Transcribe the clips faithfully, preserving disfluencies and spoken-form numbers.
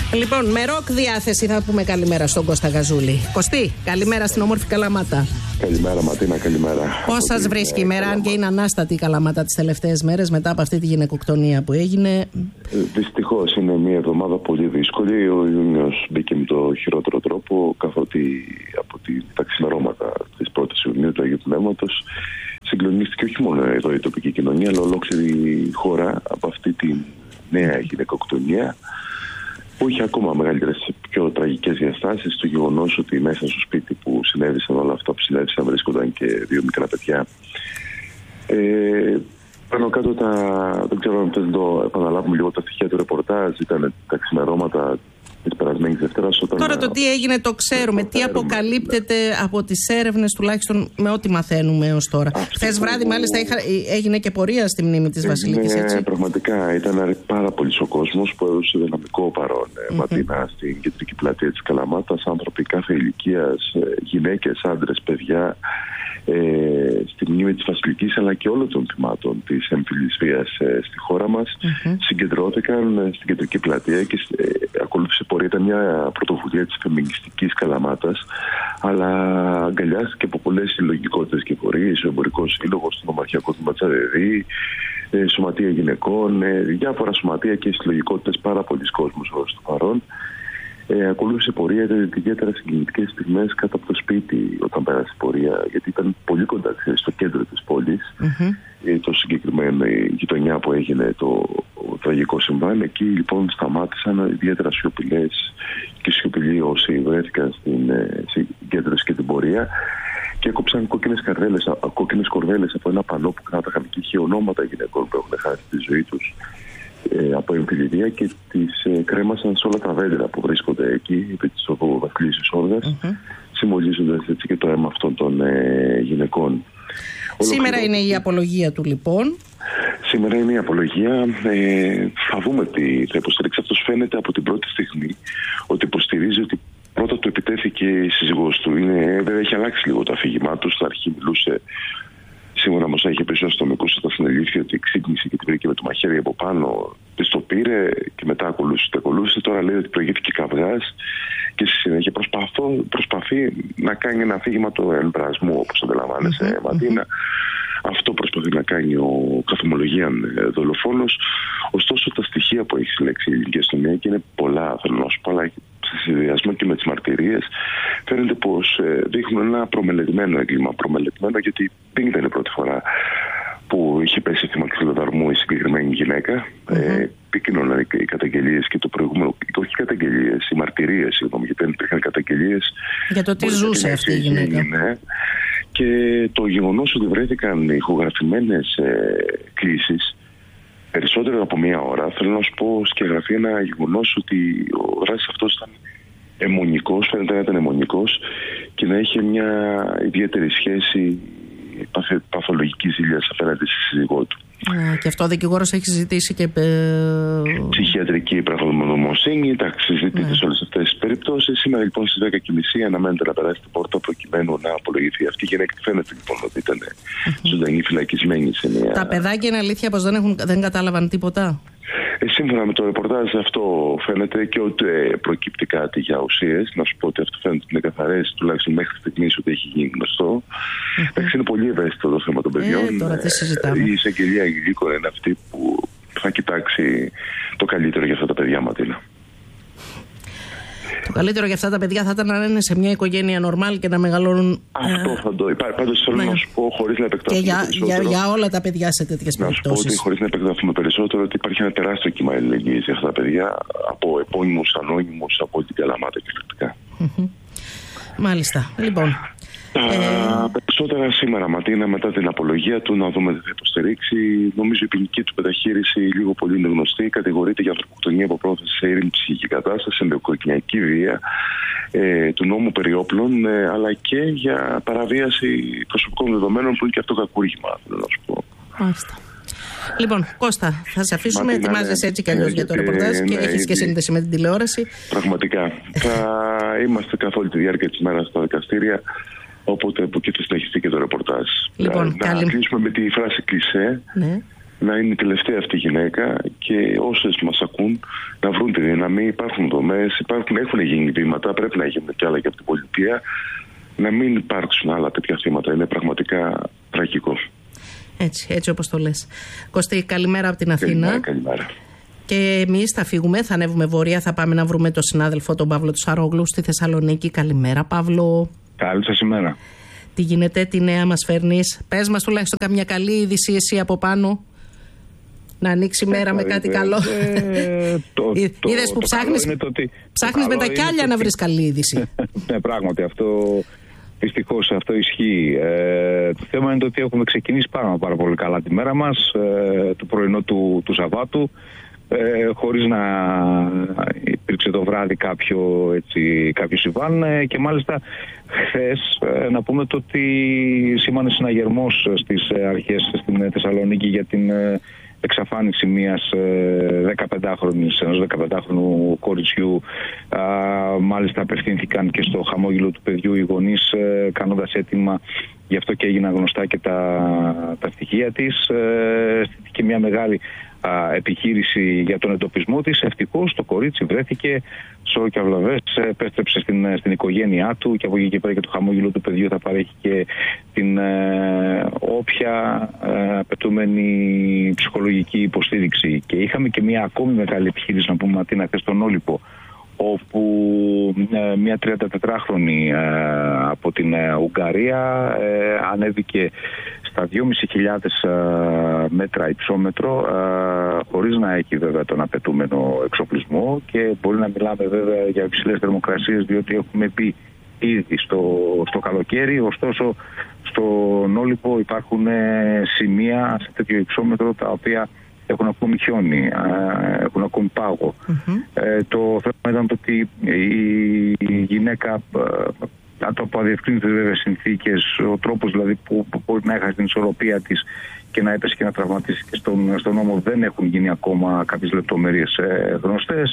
Λοιπόν, με ροκ διάθεση θα πούμε καλημέρα στον Κώστα Γαζούλη. Κωστή, καλημέρα στην όμορφη Καλαμάτα. Καλημέρα Ματίνα, καλημέρα. Πώς σας βρίσκει η μέρα, αν και είναι ανάστατη η Καλαμάτα τις τελευταίες μέρες μετά από αυτή τη γυναικοκτονία που έγινε? Δυστυχώς είναι μια εβδομάδα πολύ δύσκολη. Ο Ιούνιος μπήκε με το χειρότερο τρόπο, καθότι από τη, τα ξημερώματα της πρώτης Ιουνίου του Αγίου Πνεύματος συγκλονίστηκε όχι μόνο εδώ η τοπική κοινωνία, αλλά ολόκληρη η χώρα από αυτή τη νέα γυναικοκτονία, που είχε ακόμα μεγαλύτερες, πιο τραγικές διαστάσεις. Το γεγονός ότι μέσα στο σπίτι που συνέβησαν όλα αυτά που συνέβησαν βρίσκονταν και δύο μικρά παιδιά. Ε, πάνω κάτω τα, δεν ξέρω αν θες το επαναλάβουμε λίγο τα στοιχεία του ρεπορτάζ. Ήταν τα ξημερώματα της περασμένης Δευτέρας. Όταν... Τώρα το τι έγινε το ξέρουμε. Το τι ξέρουμε, αποκαλύπτεται ναι. από τις έρευνες, τουλάχιστον με ό,τι μαθαίνουμε ως τώρα. Χθες βράδυ που... μάλιστα είχα, έγινε και πορεία στη μνήμη της Βασιλικής, ναι, έτσι. Πραγματικά ήταν πάρα πολύ ο κόσμος που έδωσε δυναμικό παρόν mm-hmm. Ματίνα στην κεντρική πλατεία της Καλαμάτας. Άνθρωποι κάθε ηλικίας, γυναίκες, άντρες, παιδιά, Ε, στη μνήμη της Βασιλικής αλλά και όλων των θυμάτων της έμφυλης βίας ε, στη χώρα μας mm-hmm. συγκεντρώθηκαν ε, στην κεντρική πλατεία και ε, ακολούθησε πορεία. Ήταν μια πρωτοβουλία της φεμινιστικής Καλαμάτας, αλλά αγκαλιάστηκε από πολλές συλλογικότητες και φορείς, ο Εμπορικός Σύλλογος, το Νομαρχιακό Τμήμα Τσαρεδί, ε, Σωματεία Γυναικών, ε, διάφορα σωματεία και συλλογικότητες, πάρα πολλοί κόσμος ως το παρόν. Ε, ακολούθησε πορεία, ήταν ιδιαίτερα συγκινητικές στιγμές κάτω από το σπίτι όταν πέρασε πορεία, γιατί ήταν πολύ κοντά στο κέντρο της πόλης. Mm-hmm. Ε, το συγκεκριμένο η γειτονιά που έγινε το τραγικό συμβάν. Εκεί λοιπόν σταμάτησαν ιδιαίτερα σιωπηλές και σιωπηλοί όσοι βρέθηκαν στην ε, συγκέντρωση και την πορεία και έκοψαν κόκκινες καρδέλες, κόκκινες κορδέλες από ένα πανό που κράταγαν και είχε ονόματα γυναικών που έχουν χάσει τη ζωή τους Ε, από εμφυλιδία και τις ε, κρέμασαν σε όλα τα δέντρα που βρίσκονται εκεί επί της οδού Βασιλίσσης Όρδας, mm-hmm. συμβολίζοντας έτσι και το αίμα αυτών των ε, γυναικών. Σήμερα Ολοκληρώ... είναι η απολογία του λοιπόν. Σήμερα είναι η απολογία. Ε, θα δούμε τι θα υποστηρίξει. Αυτός φαίνεται από την πρώτη στιγμή ότι υποστηρίζει ότι πρώτα του επιτέθηκε η σύζυγός του. Είναι, βέβαια έχει αλλάξει λίγο το αφήγημά του. Στην αρχή μιλούσε, σίγουρα όμως είχε πει στους αστυνομικούς όταν συνελήφθη, ότι ξύπνησε και την βρήκε με το μαχαίρι από πάνω, της το πήρε και μετά ακολούθησε. Το ακολούθησε. Τώρα λέει ότι προηγήθηκε καυγάς και στη συνέχεια προσπαθεί να κάνει ένα αφήγημα του εμπρασμού, όπως αντιλαμβάνεσαι, mm-hmm. Ματίνα. Αυτό προσπαθεί να κάνει ο καθομολογίαν δολοφόνος. Ωστόσο, τα στοιχεία που έχει συλλέξει η ελληνική αστυνομία, και είναι πολλά, θέλω να σου πω, αλλά σε συνδυασμό και με τις μαρτυρίες, φαίνεται πως ε, δείχνουν ένα προμελετημένο έγκλημα. Προμελετημένο γιατί δεν ήταν η πρώτη φορά που είχε πέσει θύμα ξυλοδαρμού η συγκεκριμένη γυναίκα. Mm-hmm. Ε, επικοινωναν οι καταγγελίες και το προηγούμενο, όχι οι καταγγελίες, οι μαρτυρίες, συγγνώμη, γιατί δεν υπήρχαν καταγγελίες. Για το τι ζούσε αυτή η γυναίκα. Ναι. Και το γεγονός ότι βρέθηκαν ηχογραφημένες ε, κλήσεις περισσότερο από μία ώρα, θέλω να σου πω, σκεγγραφεί ένα γεγονός ότι ο δράσης αυτός ήταν αιμονικός, φαίνεται να ήταν αιμονικός και να είχε μια ιδιαίτερη σχέση παθολογικής ζήλιας απέναντι στη σύζυγό του. Yeah, και αυτό ο δικηγόρος έχει ζητήσει και ψυχιατρική πραγματογνωμοσύνη. Εντάξει, συζητείται σε όλες αυτές τις περιπτώσεις. Σήμερα λοιπόν στις δέκα και μισή αναμένεται να περάσει την πόρτα προκειμένου να απολογηθεί αυτή η γυναίκα. Φαίνεται λοιπόν ότι ήταν mm-hmm. ζωντανή φυλακισμένη σε μια. Τα παιδάκια είναι αλήθεια πως δεν, έχουν, δεν κατάλαβαν τίποτα? Ε, σύμφωνα με το ρεπορτάζ αυτό φαίνεται, και ότι ε, προκύπτει κάτι για ουσίες. Να σου πω ότι αυτό φαίνεται ότι είναι καθαρές, τουλάχιστον μέχρι στιγμής, ότι έχει γίνει γνωστό. Mm-hmm. Εντάξει, είναι πολύ ευαίσθητο το θέμα των παιδιών. Ε, τώρα τι συζητάμε. Η εισαγγελία Γλίκο είναι αυτή που θα κοιτάξει το καλύτερο για αυτά τα παιδιά, Ματίνα. Το καλύτερο για αυτά τα παιδιά θα ήταν να είναι σε μια οικογένεια νορμάλ και να μεγαλώνουν. Αυτό θα το υπάρχει. Πάντως θέλω ναι. να σου πω, χωρίς να επεκταθούμε. Και για, περισσότερο, για, για όλα τα παιδιά σε τέτοιες περιπτώσεις. Να σου πω ότι χωρίς να επεκταθούμε περισσότερο, ότι υπάρχει ένα τεράστιο κύμα αλληλεγγύης για αυτά τα παιδιά, από επώνυμους, ανώνυμους, από όλη την Καλαμάτα κυριολεκτικά. Mm-hmm. Μάλιστα. Λοιπόν. Τα ε... περισσότερα σήμερα, Ματίνα, μετά την απολογία του, να δούμε τι θα υποστηρίξει. Νομίζω η ποινική του μεταχείριση λίγο πολύ είναι γνωστή. Κατηγορείται για ανθρωποκτονία από πρόθεση σε ήρεμη ψυχική κατάσταση, ενδοοικογενειακή βία, ε, του νόμου περί όπλων, ε, αλλά και για παραβίαση προσωπικών δεδομένων, που είναι και αυτό κακούργημα, θέλω να σου πω. Μάλιστα. Λοιπόν, Κώστα, θα σε αφήσουμε. Ετοιμάζεσαι έτσι κι αλλιώς για το ρεπορτάζ και έχεις και σύνδεση με την τηλεόραση. Πραγματικά. Θα είμαστε καθ' όλη τη διάρκεια της μέρας στα δικαστήρια. Οπότε από εκεί θα συνεχιστεί και το ρεπορτάζ. Λοιπόν, να καλή... κλείσουμε με τη φράση κλισέ. Ναι. να είναι η τελευταία αυτή γυναίκα και όσες μας ακούν να βρουν τη δύναμη. Υπάρχουν δομές, υπάρχουν, έχουν γίνει βήματα, πρέπει να γίνουν κι άλλα και από την πολιτεία, να μην υπάρξουν άλλα τέτοια θύματα. Είναι πραγματικά τραγικό. Έτσι, έτσι όπως το λες. Κωστή, καλημέρα από την Αθήνα. Καλημέρα, καλημέρα. Και εμείς θα φύγουμε, θα ανέβουμε βόρεια, θα πάμε να βρούμε τον συνάδελφο τον Παύλο Τσαρόγλου στη Θεσσαλονίκη. Καλημέρα, Παύλο. Καλή σας ημέρα. Τι γίνεται, τι νέα μας φέρνεις? Πες μας τουλάχιστον καμιά καλή είδηση εσύ από πάνω. Να ανοίξει η μέρα με κάτι καλό. Είδες που ψάχνεις, ψάχνεις με τα κιάλια να βρεις καλή είδηση. Ναι, πράγματι αυτό, δυστυχώς αυτό ισχύει. Ε, το θέμα είναι το ότι έχουμε ξεκινήσει πάρα, πάρα πολύ καλά τη μέρα μας, ε, το πρωινό του, του Σαββάτου, ε, χωρίς να υπήρξε το βράδυ κάποιο, έτσι, κάποιο συμβάν, ε, και μάλιστα χθες ε, να πούμε το ότι σήμανε συναγερμός στις αρχές στην Θεσσαλονίκη για την ε, εξαφάνιση μιας ε, δεκαπεντάχρονης, ενός δεκαπεντάχρονου κοριτσιού. Α, μάλιστα απευθύνθηκαν και στο χαμόγελο του παιδιού οι γονείς, ε, κάνοντας αίτημα, γι' αυτό και έγιναν γνωστά και τα, τα στοιχεία της. Ε, και μια μεγάλη α, επιχείρηση για τον εντοπισμό της. Ευτυχώς το κορίτσι βρέθηκε σώρο και αυλαβές, επέστρεψε στην, στην οικογένειά του και από εκεί και πέρα και το χαμόγελο του παιδιού θα παρέχει και την ε, όποια ε, απαιτούμενη ψυχολογική υποστήριξη. Και είχαμε και μια ακόμη μεγάλη επιχείρηση, να πούμε, Ματίνα, χθες στον Όλυπο, όπου ε, μια τριαντατετράχρονη ε, από την ε, Ουγγαρία ε, ανέβηκε στα δυόμισι χιλιάδες ε, μέτρα υψόμετρο, ε, χωρίς να έχει βέβαια τον απαιτούμενο εξοπλισμό, και μπορεί να μιλάμε βέβαια για υψηλές θερμοκρασίες, διότι έχουμε πει ήδη στο, στο καλοκαίρι. Ωστόσο στον Όλυπο υπάρχουν ε, σημεία σε τέτοιο υψόμετρο τα οποία έχουν ακόμη χιόνι, έχουν ακόμη πάγο. Mm-hmm. Ε, το θέμα ήταν το ότι η γυναίκα, κάτω από αδιευκρίνητες βέβαια συνθήκες, ο τρόπος δηλαδή που, που μπορεί να έχασε την ισορροπία της και να έπεσε και να τραυματίσει και στον, στον νόμο, δεν έχουν γίνει ακόμα κάποιες λεπτομέρειες ε, γνωστές.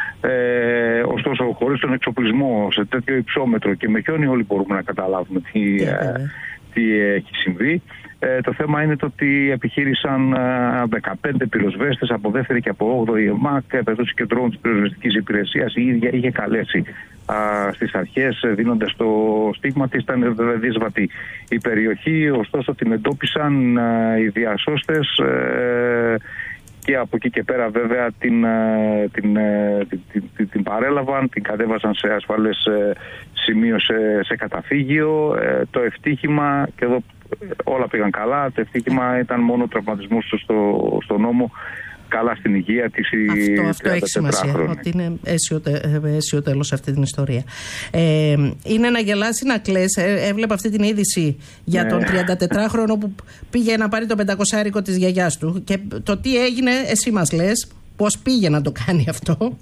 Ε, ωστόσο, χωρίς τον εξοπλισμό σε τέτοιο υψόμετρο και με χιόνι, όλοι μπορούμε να καταλάβουμε τι, yeah. ε, τι έχει συμβεί. Ε, το θέμα είναι το ότι επιχείρησαν ε, δεκαπέντε πυροσβέστες από δεύτερη και από όγδοη ΕΜΑΚ, επεδόσεις κεντρών της πυροσβεστικής υπηρεσίας. Η ίδια είχε καλέσει α, στις αρχές, δίνοντας το στίγμα της. Ήταν βέβαια δύσβατη η περιοχή, ωστόσο την εντόπισαν ε, οι διασώστες, ε, και από εκεί και πέρα βέβαια την, την, την, την, την παρέλαβαν, την κατέβασαν σε ασφαλές σημείο, σε, σε καταφύγιο. Ε, το ευτύχημα, και εδώ όλα πήγαν καλά, το ευτύχημα ήταν μόνο ο τραυματισμός στο, στο νόμο, καλά στην υγεία της. Αυτό, αυτό έχει σημασία, ότι είναι αίσιο, αίσιο τέλος αυτή την ιστορία. Ε, είναι να γελάσει, να κλαις. Ε, έβλεπα αυτή την είδηση για ναι. τον τριαντατετράχρονο που πήγε να πάρει το πεντακόσάρικο της γιαγιάς του, και το τι έγινε εσύ μας λες, πώς πήγε να το κάνει αυτό.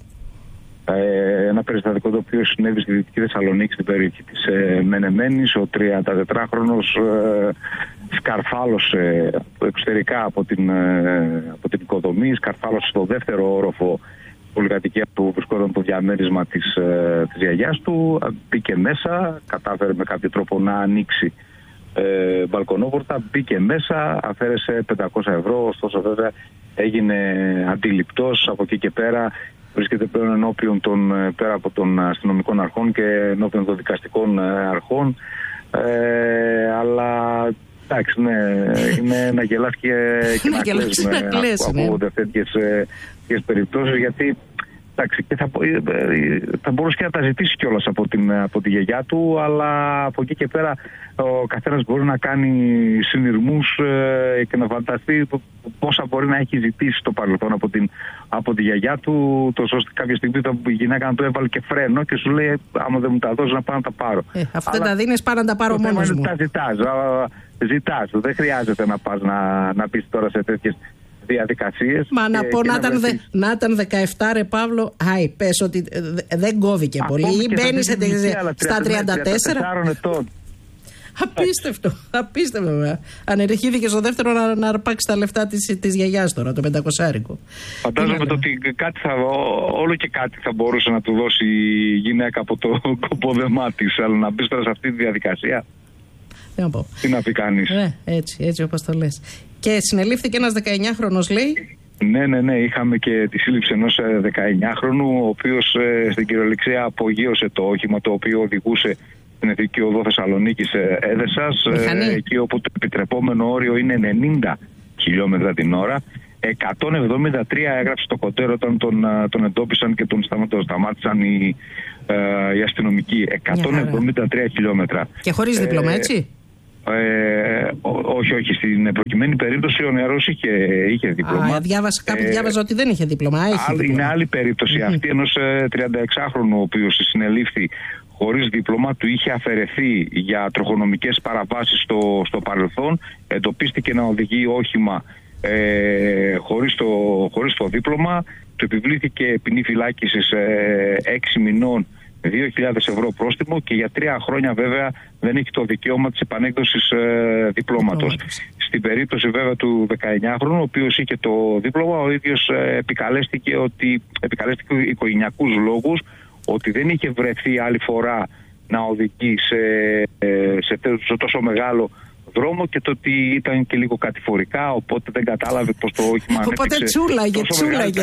Ε, ένα περιστατικό το οποίο συνέβη στη Δυτική Θεσσαλονίκη, στην περιοχή της ε, Μενεμένης. Ο τριαντατετράχρονος ε, σκαρφάλωσε εξωτερικά από την, ε, από την οικοδομή, σκαρφάλωσε στο δεύτερο όροφο πολυκατοικία που βρισκόταν το διαμέρισμα της, ε, της γιαγιάς του, μπήκε μέσα, κατάφερε με κάποιο τρόπο να ανοίξει ε, μπαλκονόπορτα, μπήκε μέσα, αφαίρεσε πεντακόσια ευρώ, ωστόσο βέβαια έγινε αντιληπτός. Από εκεί και πέρα βρίσκεται πλέον ενώπιον των, πέρα από των αστυνομικών αρχών και ενώπιον των δικαστικών αρχών. Ε, αλλά εντάξει, ναι, είναι να γελάς και, και να κλαις που ακούγονται τέτοιες, τέτοιες περιπτώσεις, γιατί εντάξει, και θα, θα μπορούσε και να τα ζητήσει κιόλας από, την, από τη γιαγιά του, αλλά από εκεί και πέρα ο καθένας μπορεί να κάνει συνειρμούς ε, και να φανταστεί πόσα μπορεί να έχει ζητήσει στο παρελθόν από, την, από τη γιαγιά του, τόσο ώστε κάποια στιγμή η γυναίκα να του έβαλε και φρένο και σου λέει άμα δεν μου τα δώσεις να πάω να τα πάρω. Ε, αυτό δεν τα δίνεις, πάω να τα πάρω μόνος μου. Τα ζητάς, ζητάς, δεν χρειάζεται να πας να, να πεις τώρα σε τέτοιες διαδικασίες. Μα να πω να ήταν, δε, να ήταν δεκαεπτά ρε Παύλο, άι, πες ότι δεν κόβηκε πολύ, ή μπαίνεις στα τριάντα τέσσερα. Απίστευτο, απίστευτο. Ανερχήθηκε στο δεύτερο να, να αρπάξει τα λεφτά της, της γιαγιάς τώρα, το πεντακοσάρικο. Φαντάζομαι το ότι κάτι θα, όλο και κάτι θα μπορούσε να του δώσει η γυναίκα από το κοπόδεμά της, αλλά να μπει τώρα σε αυτή τη διαδικασία. Τι να πω. Τι να πει κανείς. Ε, έτσι, έτσι όπως το λες. Και συνελήφθηκε ένας δεκαεννιάχρονος, λέει. Ναι, ναι, ναι. Είχαμε και τη σύλληψη ενός δεκαεννιάχρονου, ο οποίος ε, στην κυριολεξία απογείωσε το όχημα το οποίο οδηγούσε στην Εθνική Οδό Θεσσαλονίκης Έδεσας, ε, εκεί όπου το επιτρεπόμενο όριο είναι ενενήντα χιλιόμετρα την ώρα. εκατόν εβδομήντα τρία έγραψε το κοντέρ όταν τον, τον εντόπισαν και τον σταμάτησαν οι, ε, οι αστυνομικοί. εκατόν εβδομήντα τρία χιλιόμετρα. Και χωρίς δίπλωμα, έτσι. Ε, ό, όχι, όχι. Στην προκειμένη περίπτωση ο νεαρός είχε, είχε δίπλωμα. Α, διάβασα, κάπου ε, διάβαζα ότι δεν είχε δίπλωμα. Έχει άλλη, δίπλωμα. Είναι άλλη περίπτωση mm-hmm. αυτή ενός τριανταεξάχρονου, ο οποίος συνελήφθη χωρίς δίπλωμα, του είχε αφαιρεθεί για τροχονομικές παραβάσεις στο, στο παρελθόν. Εντοπίστηκε να οδηγεί όχημα ε, χωρίς, το, χωρίς το δίπλωμα. Του επιβλήθηκε ποινή φυλάκισης ε, έξι μηνών, δύο χιλιάδες ευρώ πρόστιμο, και για τρία χρόνια βέβαια δεν έχει το δικαίωμα της επανέκδοσης ε, διπλώματος. Στην περίπτωση βέβαια του δεκαεννιάχρονου, ο οποίος είχε το δίπλωμα, ο ίδιος ε, επικαλέστηκε, ότι, επικαλέστηκε οικογενειακούς λόγους, ότι δεν είχε βρεθεί άλλη φορά να οδηγεί σε, σε, σε τόσο μεγάλο δρόμο και το ότι ήταν και λίγο κατηφορικά, οπότε δεν κατάλαβε πως το όχημα οπότε τσούλαγε, τσούλαγε.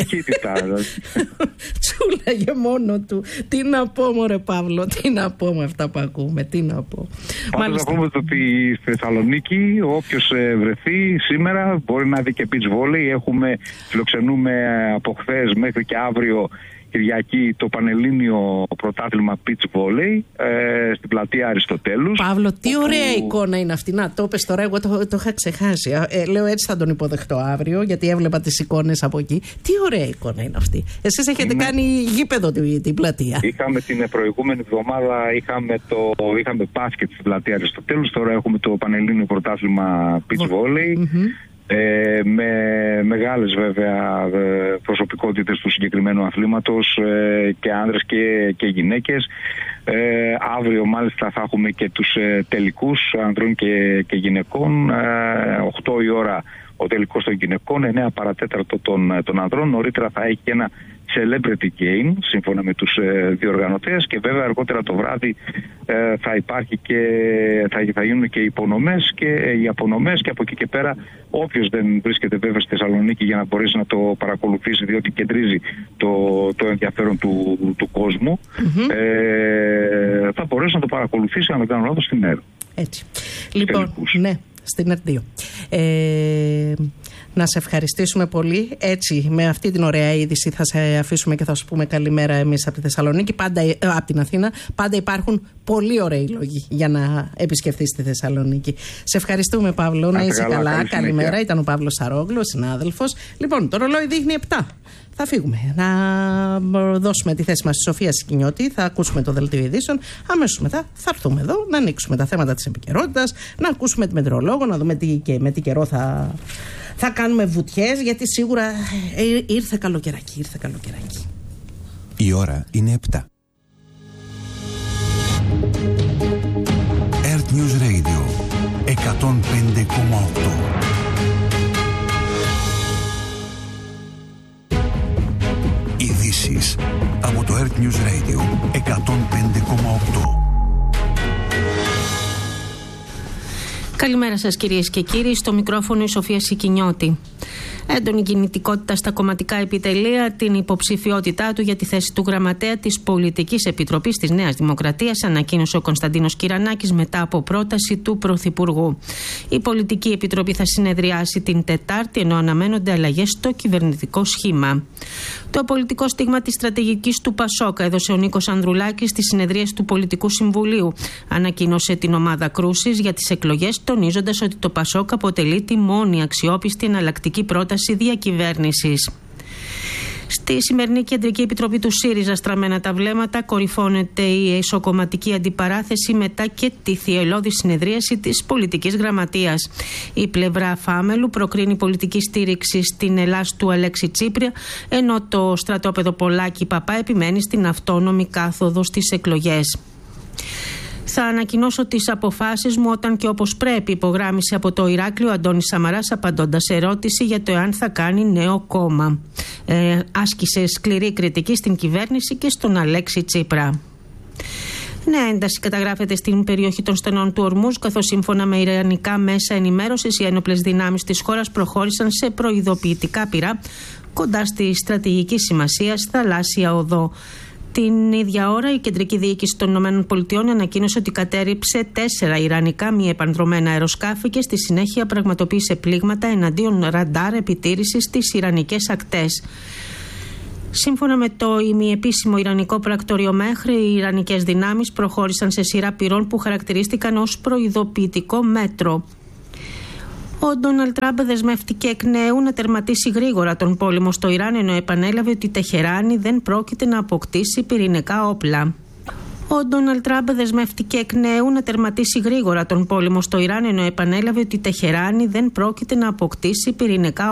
Τσούλαγε μόνο του. Τι να πω, μωρέ Παύλο, τι να πω με αυτά που ακούμε, τι να πω. Πάντως να πούμε ότι στη Θεσσαλονίκη όποιος βρεθεί σήμερα μπορεί να δει και beach volley. Έχουμε, φιλοξενούμε από χθες μέχρι και αύριο Κυριακή το Πανελλήνιο Πρωτάθλημα beach volley ε, στην πλατεία Αριστοτέλους. Παύλο, τι όπου... ωραία εικόνα είναι αυτή. Να το πες τώρα, εγώ το, το είχα ξεχάσει. Ε, λέω έτσι θα τον υποδεχτώ αύριο, γιατί έβλεπα τις εικόνες από εκεί. Τι ωραία εικόνα είναι αυτή. Εσείς έχετε είναι... κάνει γήπεδο την, την πλατεία. Είχαμε την προηγούμενη εβδομάδα, είχαμε, το, είχαμε μπάσκετ στην πλατεία Αριστοτέλους. Τώρα έχουμε το Πανελλήνιο Πρωτάθλημα beach volley. Mm-hmm. Ε, με μεγάλες βέβαια προσωπικότητες του συγκεκριμένου αθλήματος, ε, και άνδρες και, και γυναίκες. Ε, αύριο μάλιστα θα έχουμε και τους ε, τελικούς ανδρών και, και γυναικών. ε, οκτώ η ώρα ο τελικός των γυναικών, εννέα παρατέταρτο των, των ανδρών. Νωρίτερα θα έχει και ένα celebrity game σύμφωνα με τους ε, διοργανωτές, και βέβαια αργότερα το βράδυ ε, θα υπάρχει και θα, θα γίνουν και οι υπονομές και ε, οι απονομές, και από εκεί και πέρα όποιος δεν βρίσκεται βέβαια στη Θεσσαλονίκη για να μπορέσει να το παρακολουθήσει, διότι κεντρίζει το, το ενδιαφέρον του, του κόσμου, mm-hmm. ε, θα μπορέσει να το παρακολουθήσει, αν δεν κάνω λάθος, στην ΕΡ. Έτσι. Λοιπόν, ναι, στην ΕΡ δύο. Ε, να σε ευχαριστήσουμε πολύ. Έτσι, με αυτή την ωραία είδηση θα σε αφήσουμε και θα σου πούμε καλημέρα εμείς από τη Θεσσαλονίκη, πάντα, ε, από την Αθήνα. Πάντα υπάρχουν πολύ ωραίοι λόγοι για να επισκεφθείς τη Θεσσαλονίκη. Σε ευχαριστούμε, Παύλο. Να είσαι καλά. καλά. Καλημέρα. Ήταν ο Παύλος Σαρόγλου, συνάδελφος. Λοιπόν, το ρολόι δείχνει επτά. Θα φύγουμε. Να δώσουμε τη θέση μας στη Σοφία Σικινιώτη, θα ακούσουμε το δελτίο ειδήσεων. Αμέσως μετά θα έρθουμε εδώ να ανοίξουμε τα θέματα της επικαιρότητας, να ακούσουμε τη μετεωρολόγο, να δούμε τι, και με τι καιρό θα, θα κάνουμε βουτιές, γιατί σίγουρα ε, ήρθε καλοκαιράκι, ήρθε καλοκαιράκι. Η ώρα είναι επτά. Earth News Radio εκατόν πέντε κόμμα οκτώ. Ειδήσεις από το Earth News Radio εκατόν πέντε κόμμα οκτώ. Καλημέρα σας κυρίες και κύριοι, στο μικρόφωνο η Σοφία Σικινιώτη. Έντονη κινητικότητα στα κομματικά επιτελεία, την υποψηφιότητά του για τη θέση του γραμματέα της Πολιτικής Επιτροπής της Νέας Δημοκρατίας ανακοίνωσε ο Κωνσταντίνος Κυρανάκης μετά από πρόταση του Πρωθυπουργού. Η Πολιτική Επιτροπή θα συνεδριάσει την Τετάρτη, ενώ αναμένονται αλλαγές στο κυβερνητικό σχήμα. Το πολιτικό στίγμα της στρατηγικής του Πασόκ έδωσε ο Νίκος Ανδρουλάκης στις συνεδρίες του Πολιτικού Συμβουλίου. Ανακοίνωσε την ομάδα κρούσης για τις εκλογές, τονίζοντας ότι το Πασόκ αποτελεί τη μόνη αξιόπιστη εναλλακτική πρόταση διακυβέρνησης. Στη σημερινή Κεντρική Επιτροπή του ΣΥΡΙΖΑ στραμμένα τα βλέμματα, κορυφώνεται η ισοκομματική αντιπαράθεση μετά και τη θυελλώδη συνεδρίαση της πολιτικής γραμματείας. Η πλευρά Φάμελου προκρίνει πολιτική στήριξη στην Ελλάς του Αλέξη Τσίπρια, ενώ το στρατόπεδο Πολάκη Παπά επιμένει στην αυτόνομη κάθοδο στις εκλογές. Θα ανακοινώσω τις αποφάσεις μου όταν και όπως πρέπει, υπογράμμισε από το Ηράκλειο Αντώνης Σαμαράς, απαντώντας σε ερώτηση για το εάν θα κάνει νέο κόμμα. Ε, άσκησε σκληρή κριτική στην κυβέρνηση και στον Αλέξη Τσίπρα. Νέα ένταση καταγράφεται στην περιοχή των στενών του Ορμούζ, καθώς σύμφωνα με ιρανικά μέσα ενημέρωσης, οι ένοπλες δυνάμεις της χώρας προχώρησαν σε προειδοποιητικά πυρά κοντά στη στρατηγική σημασίας θαλάσσια οδό. Την ίδια ώρα, η κεντρική διοίκηση των ΗΠΑ ανακοίνωσε ότι κατέρριψε τέσσερα ιρανικά μη επανδρομένα αεροσκάφη και στη συνέχεια πραγματοποίησε πλήγματα εναντίον ραντάρ επιτήρησης στις ιρανικές ακτές. Σύμφωνα με το ημιεπίσημο ιρανικό πρακτορείο Μέχρι, οι ιρανικές δυνάμεις προχώρησαν σε σειρά πυρών που χαρακτηρίστηκαν ως προειδοποιητικό μέτρο. Ο Ντόναλντ Τραμπ δεσμεύτηκε εκ νέου να τερματίσει γρήγορα τον πόλεμο στο Ιράν, ενώ επανέλαβε ότι η Τεχεράνη δεν πρόκειται να αποκτήσει πυρηνικά όπλα. Ο Ντόναλντ Τραμπ δεσμεύτηκε εκ νέου να τερματίσει γρήγορα τον πόλεμο στο Ιράν, ενώ επανέλαβε ότι η Τεχεράνη δεν πρόκειται να αποκτήσει πυρηνικά όπλα.